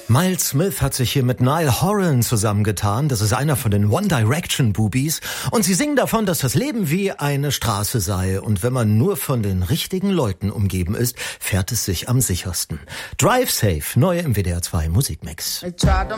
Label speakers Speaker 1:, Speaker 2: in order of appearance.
Speaker 1: Miles Smith hat sich hier mit Niall Horan zusammengetan. Das ist einer von den One Direction Boobies. Und sie singen davon, dass das Leben wie eine Straße sei. Und wenn man nur von den richtigen Leuten umgeben ist, fährt es sich am sichersten. Drive Safe, neu im WDR 2 Musikmix.